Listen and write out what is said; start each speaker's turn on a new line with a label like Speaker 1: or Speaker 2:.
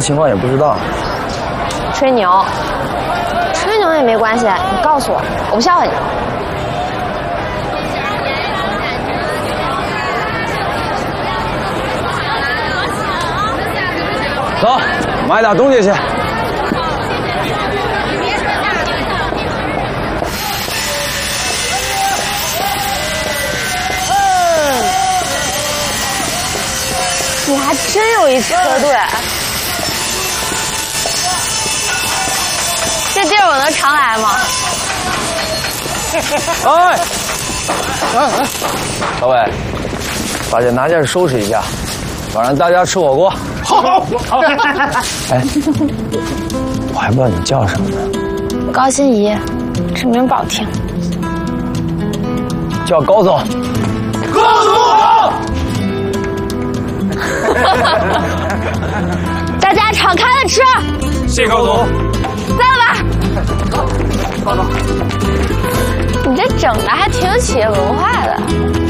Speaker 1: 情况也不知道。
Speaker 2: 吹牛，吹牛也没关系，你告诉我，我不笑话你。
Speaker 1: 走，买点东西去。
Speaker 2: 你还真有一车队，这地儿我能常来吗？
Speaker 1: 哎，小伟，把这拿件收拾一下，晚上大家吃火锅。好。哎，我还不知道你叫什么呢。
Speaker 2: 高心怡，这名不好听。
Speaker 1: 叫高总。高总好。
Speaker 2: 大家敞开了吃。
Speaker 3: 谢高总。
Speaker 2: 散了吧。高总，你这整的还挺有企业文化的。